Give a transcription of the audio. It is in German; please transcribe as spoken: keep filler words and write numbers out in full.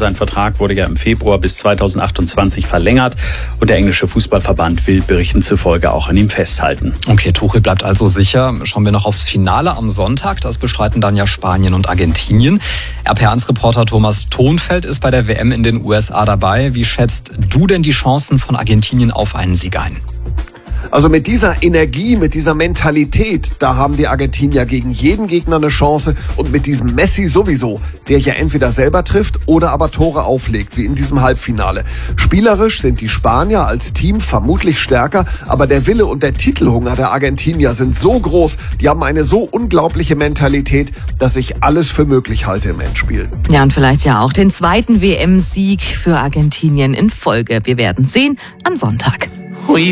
Sein Vertrag wurde ja im Februar bis zweitausendachtundzwanzig verlängert und der englische Fußballverband will Berichten zufolge auch an ihm festhalten. Okay, Tuchel bleibt also sicher. Schauen wir noch aufs Finale am Sonntag. Das bestreiten dann ja Spanien und Argentinien. R P eins-Reporter Thomas Thonfeld ist bei der W M in den U S A dabei. Wie schätzt du denn die Chancen von Argentinien auf einen Sieg ein? Also mit dieser Energie, mit dieser Mentalität, da haben die Argentinier gegen jeden Gegner eine Chance und mit diesem Messi sowieso, der ja entweder selber trifft oder aber Tore auflegt, wie in diesem Halbfinale. Spielerisch sind die Spanier als Team vermutlich stärker, aber der Wille und der Titelhunger der Argentinier sind so groß, die haben eine so unglaubliche Mentalität, dass ich alles für möglich halte im Endspiel. Ja, und vielleicht ja auch den zweiten W M-Sieg für Argentinien in Folge. Wir werden sehen am Sonntag.